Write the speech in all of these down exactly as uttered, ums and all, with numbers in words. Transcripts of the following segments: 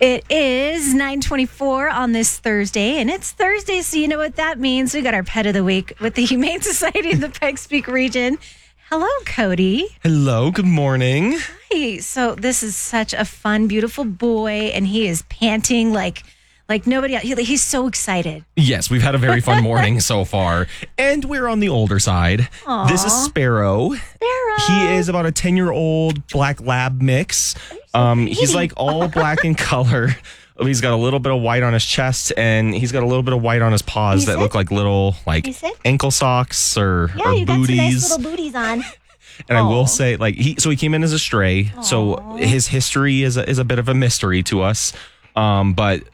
It is nine twenty-four on this Thursday, and it's Thursday, so you know what that means. We got our pet of the week with the Humane Society of the Pikes Peak region. Hello, Cody. Hello, good morning. Hi. So this is such a fun, beautiful boy, and he is panting like like nobody else. He, he's so excited. Yes, we've had a very fun morning so far, and we're on the older side. Aww. This is Sparrow. Sparrow. He is about a ten-year-old black lab mix. Um, he's like all black in color. He's got a little bit of white on his chest, and he's got a little bit of white on his paws that look like little like ankle socks or, yeah, or you got booties. some nice little booties on. And Aww. I will say, like he, so he came in as a stray. Aww. So his history is a, is a bit of a mystery to us. Um, but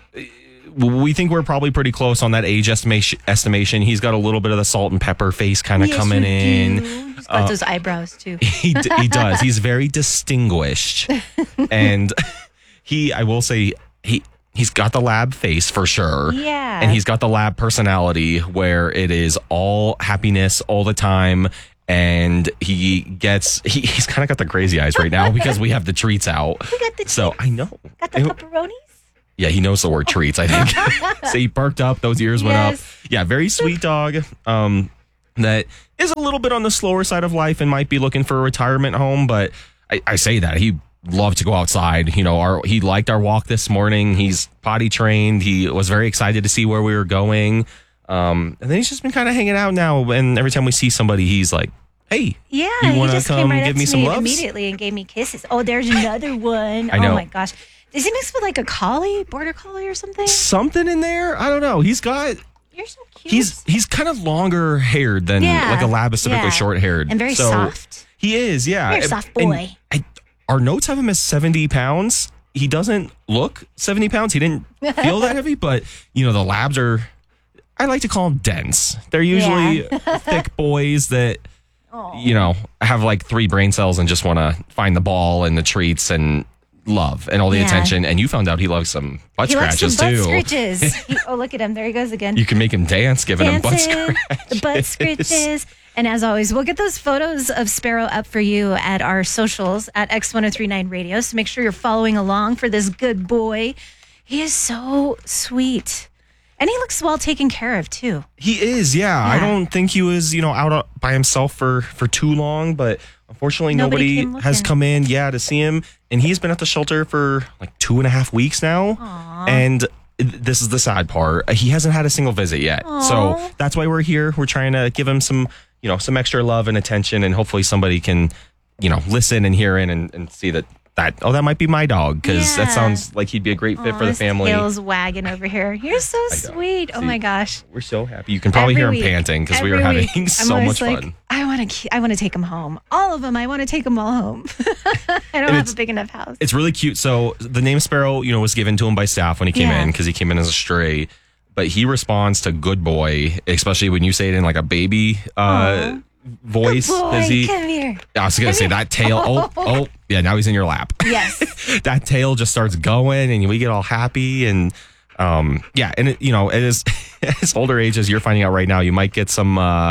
we think we're probably pretty close on that age estimation. Estimation. He's got a little bit of the salt and pepper face kind of yes, coming in. He's got uh, those eyebrows too. He he does. He's very distinguished, and he. I will say he. He's got the lab face for sure. Yeah. And he's got the lab personality where it is all happiness all the time. And he gets, he, he's kind of got the crazy eyes right now because we have the treats out. We got the treats. So I know. Got the pepperonis? Yeah, he knows the word treats, I think. So he perked up, those ears went yes. up. Yeah, very sweet dog. Um, that is a little bit on the slower side of life and might be looking for a retirement home. But I, I say that. He loved to go outside. You know, our he liked our walk this morning. He's potty trained. He was very excited to see where we were going. Um, and then he's just been kind of hanging out now. And every time we see somebody, he's like, "Hey, yeah, you want to come right give me some me loves?" Immediately and gave me kisses. Oh, there's another one. I know. Oh my gosh, is he mixed with like a collie, border collie, or something? Something in there. I don't know. He's got. You're so cute. He's he's kind of longer haired than yeah, like a lab is typically yeah. short haired and very so soft. He is, yeah. You're a soft boy. And I, our notes have him as seventy pounds. He doesn't look seventy pounds. He didn't feel that heavy, but you know, the labs are, I like to call them dense. They're usually yeah. thick boys that, Aww. you know, have like three brain cells and just want to find the ball and the treats and love and all the yeah. attention. And you found out he loves some butt he scratches loves some butt too. Scratches. he, oh, look at him. There he goes again. You can make him dance giving Dances, him butt scratches. The butt scratches. And as always, we'll get those photos of Sparrow up for you at our socials at X ten thirty-nine Radio. So make sure you're following along for this good boy. He is so sweet. And he looks well taken care of, too. He is, yeah. yeah. I don't think he was, you know, out by himself for, for too long. But unfortunately, nobody, nobody has come in, yeah, to see him. And he's been at the shelter for like two and a half weeks now. Aww. And this is the sad part. He hasn't had a single visit yet. Aww. So that's why we're here. We're trying to give him some, you know, some extra love and attention. And hopefully somebody can, you know, listen and hear in and, and see that, that, oh, that might be my dog. Because yeah. that sounds like he'd be a great fit Aww, for the family. His tail's wagging over here. You're so sweet. See, oh, my gosh. We're so happy. You can probably Every hear him week. panting because we were week. having so much like, fun. I want to I want to take him home. All of them. I want to take them all home. I don't have a big enough house. It's really cute. So the name Sparrow, you know, was given to him by staff when he came yeah. in because he came in as a stray. But he responds to good boy, especially when you say it in like a baby uh, voice. Good boy, Does he? Come here. I was going to say that tail. Oh, oh, yeah, now he's in your lap. Yes. That tail just starts going and we get all happy. And um, yeah, and it, you know, it is as older age as you're finding out right now, you might get some uh,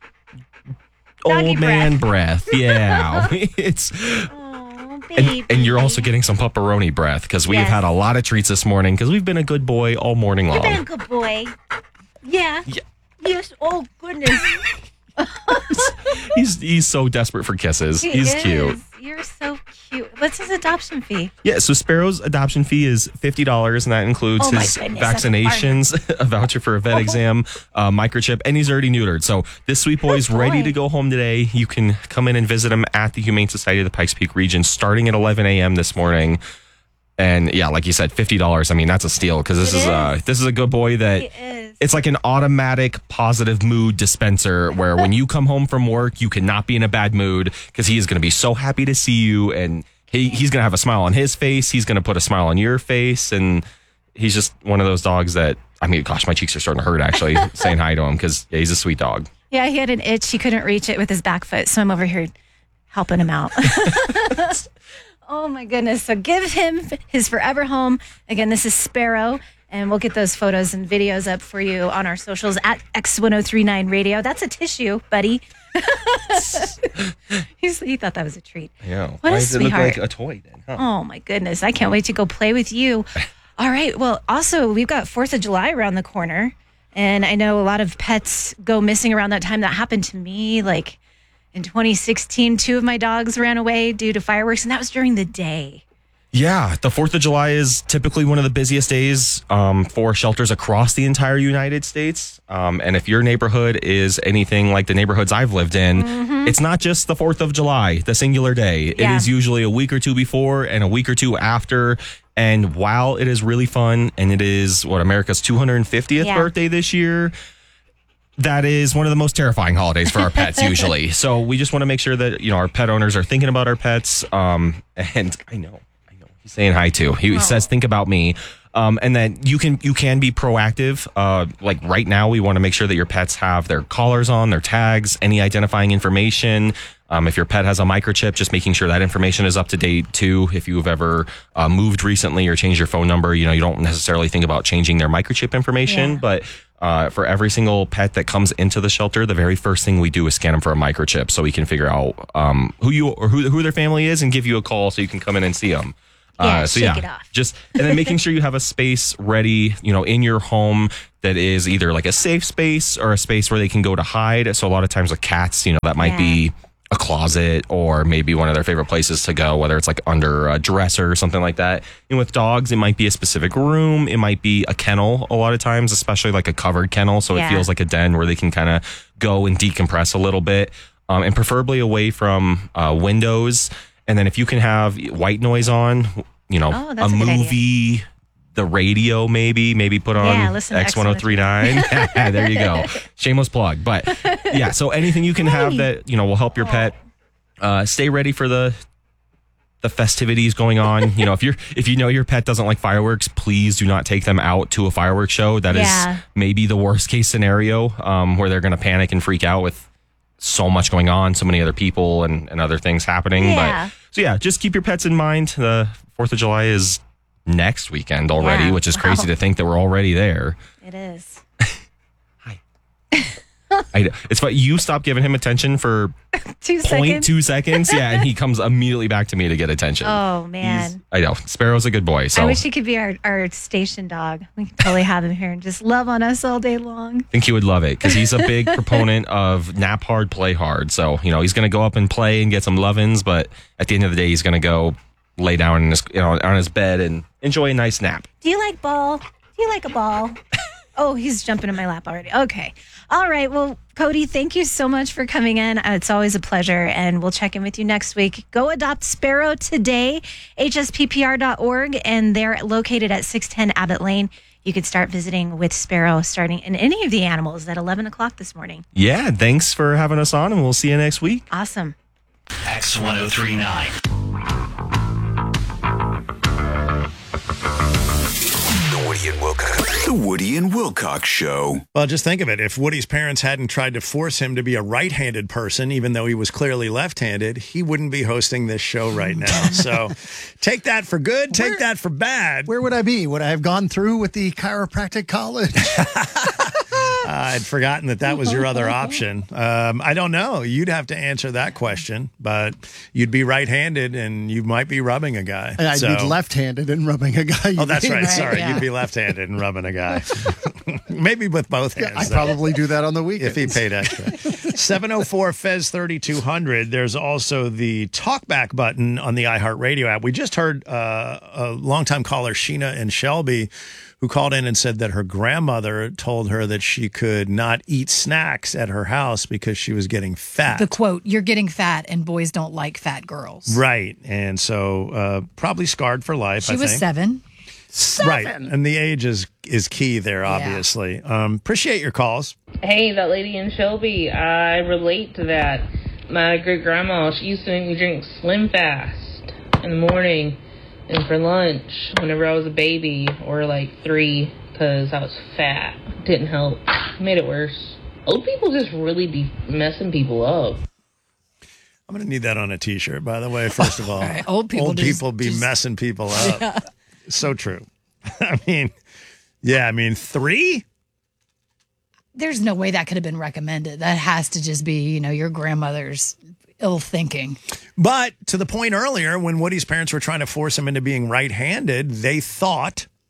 old man breath. Yeah. It's. And, and you're also getting some pepperoni breath because we've yes. had a lot of treats this morning because we've been a good boy all morning long. You've been a good boy. Yeah. yeah. Yes. Oh, goodness. he's he's so desperate for kisses. He he's is. cute. You're so cute. What's his adoption fee? Yeah, so Sparrow's adoption fee is fifty dollars, and that includes oh his goodness, vaccinations, a voucher for a vet exam, a microchip, and he's already neutered. So this sweet boy's boy. ready to go home today. You can come in and visit him at the Humane Society of the Pikes Peak region starting at eleven a.m. this morning. And yeah, like you said, fifty dollars. I mean, that's a steal because this it is, is uh this is a good boy that it's like an automatic positive mood dispenser where when you come home from work, you cannot be in a bad mood because he is going to be so happy to see you and he, he's going to have a smile on his face. He's going to put a smile on your face. And he's just one of those dogs that, I mean, gosh, my cheeks are starting to hurt actually saying hi to him because yeah, he's a sweet dog. Yeah, he had an itch. He couldn't reach it with his back foot. So I'm over here helping him out. Oh, my goodness. So give him his forever home. Again, this is Sparrow. And we'll get those photos and videos up for you on our socials at X ten thirty-nine Radio. That's a tissue, buddy. He's, he thought that was a treat. Yeah. What Why a does sweetheart. it look like a toy then? Huh? Oh, my goodness. I can't wait to go play with you. All right. Well, also, we've got fourth of July around the corner. And I know a lot of pets go missing around that time. That happened to me. Like in twenty sixteen, two of my dogs ran away due to fireworks, and that was during the day. Yeah, the fourth of July is typically one of the busiest days um, for shelters across the entire United States. Um, and if your neighborhood is anything like the neighborhoods I've lived in, mm-hmm. it's not just the fourth of July, the singular day. Yeah. It is usually a week or two before and a week or two after. And while it is really fun, and it is, what, America's two hundred fiftieth yeah. birthday this year, that is one of the most terrifying holidays for our pets usually. So we just want to make sure that, you know, our pet owners are thinking about our pets. Um, and I know. He's saying hi too. He oh. says, "Think about me," um, and then you can you can be proactive. Uh, like right now, we want to make sure that your pets have their collars on, their tags, any identifying information. Um, if your pet has a microchip, just making sure that information is up to date too. If you've ever uh, moved recently or changed your phone number, you know you don't necessarily think about changing their microchip information, yeah. but. Uh, for every single pet that comes into the shelter, the very first thing we do is scan them for a microchip, so we can figure out um, who you or who who their family is, and give you a call so you can come in and see them. Yeah, uh, so shake yeah, it off. just and then making sure you have a space ready, you know, in your home that is either like a safe space or a space where they can go to hide. So a lot of times with cats, you know, that might yeah. be a closet or maybe one of their favorite places to go, whether it's like under a dresser or something like that. And with dogs, it might be a specific room. It might be a kennel a lot of times, especially like a covered kennel. So yeah. it feels like a den where they can kind of go and decompress a little bit, um, and preferably away from uh, windows. And then if you can have white noise on, you know, oh, a, a movie, the radio, maybe, maybe put on yeah, X one oh three nine. There you go. Shameless plug. But yeah, so anything you can have that, you know, will help your pet uh, stay ready for the the festivities going on. You know, if you're if you know your pet doesn't like fireworks, please do not take them out to a fireworks show. That yeah. is maybe the worst case scenario, um, where they're going to panic and freak out with so much going on, so many other people and, and other things happening. Yeah. But so yeah, just keep your pets in mind. The fourth of July is next weekend already, yeah. which is wow. crazy to think that we're already there. It is. Hi. I, it's funny. You stop giving him attention for two point seconds. two seconds. Yeah, and he comes immediately back to me to get attention. Oh, man. He's, I know. Sparrow's a good boy. So I wish he could be our, our station dog. We could totally have him here and just love on us all day long. I think he would love it because he's a big proponent of nap hard, play hard. So, you know, he's going to go up and play and get some love-ins, but at the end of the day, he's going to go lay down in his, you know, on his bed and enjoy a nice nap. Do you like ball? Do you like a ball? Oh, he's jumping in my lap already. Okay. All right. Well, Cody, thank you so much for coming in. Uh, it's always a pleasure, and we'll check in with you next week. Go adopt Sparrow today, H S P P R dot org, and they're located at six ten Abbott Lane. You could start visiting with Sparrow starting in any of the animals at eleven o'clock this morning. Yeah. Thanks for having us on, and we'll see you next week. Awesome. X ten thirty-nine. The Woody and Wilcox. The Woody and Wilcox Show. Well, just think of it. If Woody's parents hadn't tried to force him to be a right-handed person, even though he was clearly left-handed, he wouldn't be hosting this show right now. So take that for good, take where, that for bad. Where would I be? Would I have gone through with the chiropractic college? Uh, I'd forgotten that that was your other option. Um, I don't know. You'd have to answer that question, but you'd be right-handed and you might be rubbing a guy. And I'd so. be left-handed and rubbing a guy. Oh, that's right. right. Sorry. Yeah. You'd be left-handed and rubbing a guy. Maybe with both hands. Yeah, I'd probably do that on the weekends. If he paid extra. seven oh four F E Z thirty-two hundred. There's also the talkback button on the iHeartRadio app. We just heard uh, a longtime caller, Sheena and Shelby, who called in and said that her grandmother told her that she could not eat snacks at her house because she was getting fat. The quote, "You're getting fat and boys don't like fat girls." Right. And so uh, probably scarred for life, She I was think. seven. Seven. Right. And the age is, is key there, obviously. Yeah. Um, appreciate your calls. Hey, that lady in Shelby, I relate to that. My great-grandma, she used to make me drink Slim Fast in the morning and for lunch whenever I was a baby or like three because I was fat. Didn't help. Made it worse. Old people just really be messing people up. I'm going to need that on a T-shirt, by the way, first of all. Right. Old people, Old just, people be just, messing people up. Yeah. So true. I mean, yeah, I mean, three? There's no way that could have been recommended. That has to just be, you know, your grandmother's ill thinking. But to the point earlier, when Woody's parents were trying to force him into being right-handed, they thought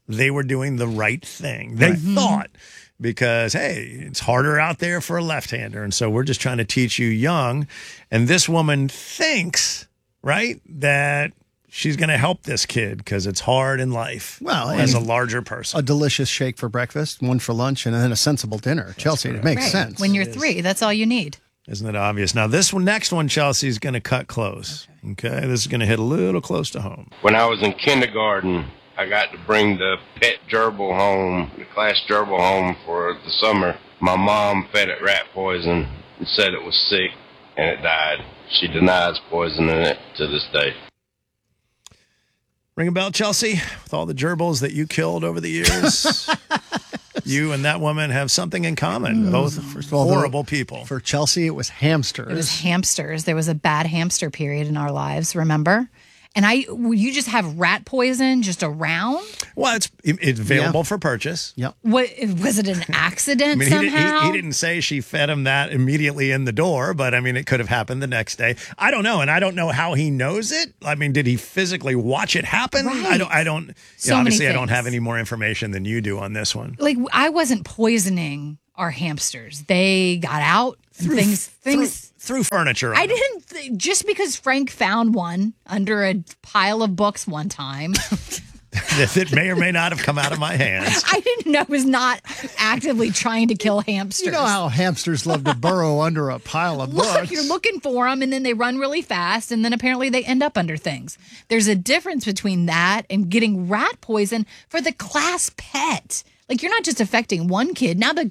they were doing the right thing. They thought, because, hey, it's harder out there for a left-hander. And so we're just trying to teach you young. And this woman thinks, right, that she's going to help this kid because it's hard in life. Well, as a and larger person. A delicious shake for breakfast, one for lunch, and then a sensible dinner. Chelsea, it makes Right. sense. When you're three, that's all you need. Isn't it obvious? Now, this one, next one, Chelsea, is going to cut close. Okay. This is going to hit a little close to home. When I was in kindergarten, I got to bring the pet gerbil home, the class gerbil home for the summer. My mom fed it rat poison and said it was sick, and it died. She denies poisoning it to this day. Ring a bell, Chelsea, with all the gerbils that you killed over the years. You and that woman have something in common. Both First of all, horrible people. For Chelsea, it was hamsters. It was hamsters. There was a bad hamster period in our lives, remember? And I, you just have rat poison just around? Well, it's it's available Yeah. for purchase. Yep. What was it? An accident I mean, he, somehow? did, he, he didn't say she fed him that immediately in the door, but I mean, it could have happened the next day. I don't know, and I don't know how he knows it. I mean, did he physically watch it happen? Right. I don't. I don't. You So know, many obviously, I don't things. have any more information than you do on this one. Like I wasn't poisoning our hamsters. They got out. And things. Things. Through furniture. I didn't. Th- just because Frank found one under a pile of books one time, that, that may or may not have come out of my hands. I didn't know I was not actively trying to kill hamsters. You know how hamsters love to burrow under a pile of Look, books. you're looking for them, and then they run really fast, and then apparently they end up under things. There's a difference between that and getting rat poison for the class pet. Like, you're not just affecting one kid. Now the